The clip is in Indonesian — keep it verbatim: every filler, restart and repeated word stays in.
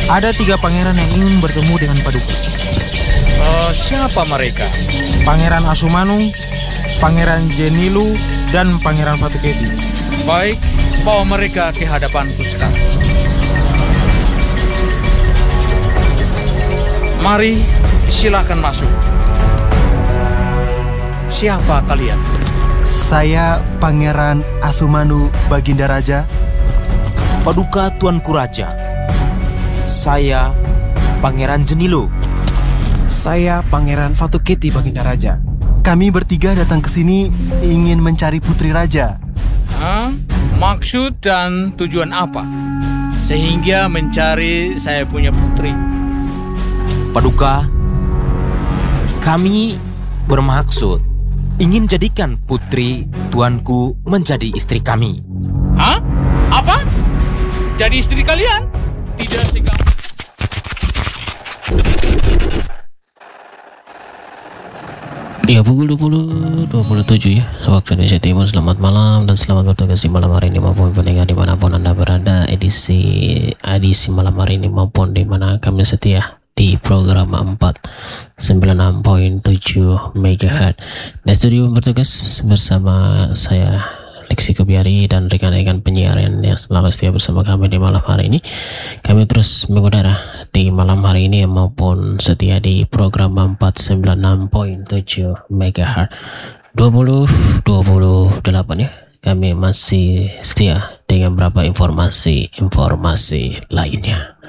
Ada tiga pangeran yang ingin bertemu dengan Paduka. Uh, siapa mereka? Pangeran Asumanu, Pangeran Jenilu, dan Pangeran Fatuketi. Baik, bawa mereka ke hadapanku sekarang. Mari, silakan masuk. Siapa kalian? Saya Pangeran Asumanu Baginda Raja. Paduka Tuanku Raja. Saya Pangeran Jenilu. Saya Pangeran Fatuketi Baginda Raja. Kami bertiga datang ke sini ingin mencari putri raja. Hah? Maksud dan tujuan apa? Sehingga mencari saya punya putri. Paduka, kami bermaksud ingin jadikan putri tuanku menjadi istri kami. Hah? Apa? Jadi istri kalian? Tidak segampang. Ya, pukul dua puluh dua puluh tujuh ya waktu Indonesia Timur. Selamat malam dan selamat bertugas di malam hari ini maupun pendengar dimanapun Anda berada. Edisi edisi malam hari ini maupun dimana kami setia di program empat sembilan enam koma tujuh megahertz. Di studio bertugas bersama saya Lexi Kebiari dan rekan-rekan penyiar yang selalu setia bersama kami di malam hari ini. Kami terus mengudara di malam hari ini maupun setia di program empat sembilan enam koma tujuh megahertz dua puluh dua puluh delapan ya. Kami masih setia dengan beberapa informasi-informasi lainnya.